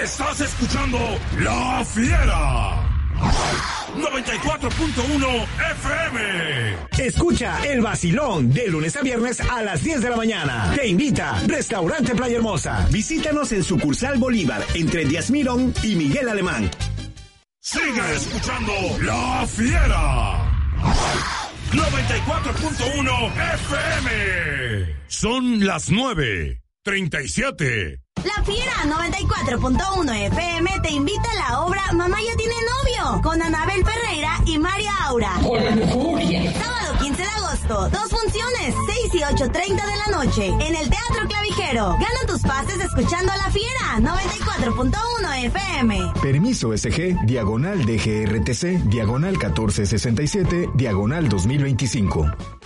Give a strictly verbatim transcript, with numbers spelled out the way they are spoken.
Estás escuchando La Fiera. noventa y cuatro punto uno F M. Escucha El Vacilón de lunes a viernes a las diez de la mañana. Te invita Restaurante Playa Hermosa. Visítanos en Sucursal Bolívar, entre Díaz Mirón y Miguel Alemán. Sigue escuchando La Fiera. noventa y cuatro punto uno F M. Son las nueve treinta y siete. La Fiera noventa y cuatro punto uno F M te invita a la obra Mamá ya tiene novio, con Anabel Ferreira y María Aura. Sábado quince de agosto, dos funciones, seis y ocho treinta de la noche, en el Teatro Clavijero. Gana tus pases escuchando a La Fiera noventa y cuatro punto uno F M. Permiso S G, diagonal D G R T C, diagonal catorce sesenta y siete, diagonal dos mil veinticinco.